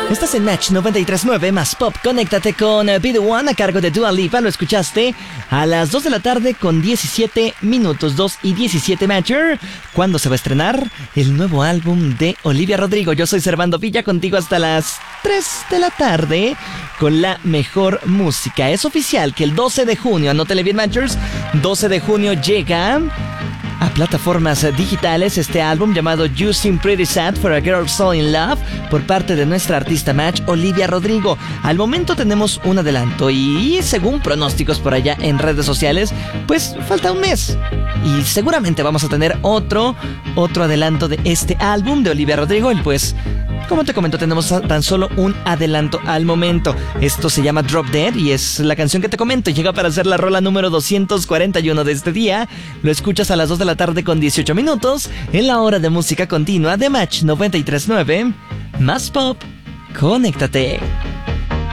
Estás en Match 93.9 más Pop. Conéctate con Be The One a cargo de Dua Lipa. Lo escuchaste a las 2 de la tarde con 17 minutos. 2 y 17 Matcher. ¿Cuándo se va a estrenar el nuevo álbum de Olivia Rodrigo? Yo soy Servando Villa, contigo hasta las 3 de la tarde con la mejor música. Es oficial que el 12 de junio, anótale bien Matchers, 12 de junio llega a plataformas digitales este álbum llamado You Seem Pretty Sad for a Girl So In Love por parte de nuestra artista Match, Olivia Rodrigo. Al momento tenemos un adelanto y según pronósticos por allá en redes sociales, pues falta un mes y seguramente vamos a tener otro adelanto de este álbum de Olivia Rodrigo. Y pues, como te comento, tenemos tan solo un adelanto al momento. Esto se llama Drop Dead y es la canción que te comento. Llega para ser la rola número 241 de este día. Lo escuchas a las 2 de la tarde con 18 minutos en la hora de música continua de Match 93.9. Más Pop. Conéctate.